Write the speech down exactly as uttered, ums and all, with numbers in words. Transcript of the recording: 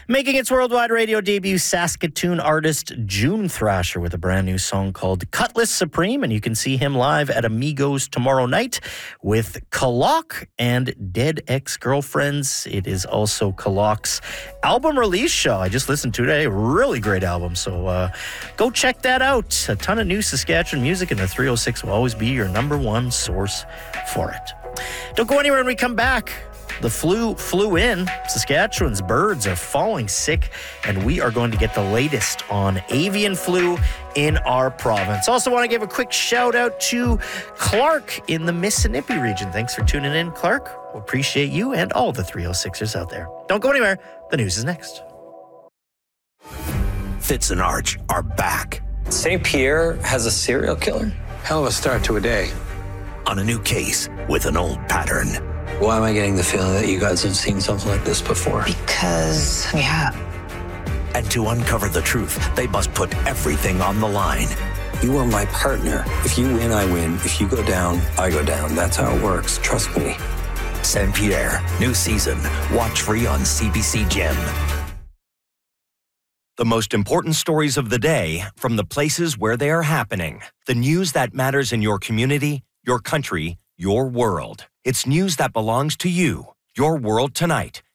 Making its worldwide radio debut, Saskatoon artist June Thrasher with a brand new song called Cutlass Supreme, and you can see him live at Amigos tomorrow night with Kalok and Dead Ex-Girlfriends. It is also Kalok's album release show. I just listened to it today. Really great album, so uh, go check that out. A ton of new Saskatchewan music, and the three oh six will always be your number one source for it. Don't go anywhere when we come back. The flu flew in. Saskatchewan's birds are falling sick, and we are going to get the latest on avian flu in our province. Also want to give a quick shout out to Clark in the Mississippi region. Thanks for tuning in, Clark. We appreciate you and all the three oh sixers out there. Don't go anywhere. The news is next. Fitz and Arch are back. Saint Pierre has a serial killer? Hell of a start to a day. On a new case with an old pattern. Why am I getting the feeling that you guys have seen something like this before? Because we have. And to uncover the truth, they must put everything on the line. You are my partner. If you win, I win. If you go down, I go down. That's how it works. Trust me. Saint Pierre, new season. Watch free on C B C Gem. The most important stories of the day from the places where they are happening. The news that matters in your community, your country, your world. It's news that belongs to you. Your World Tonight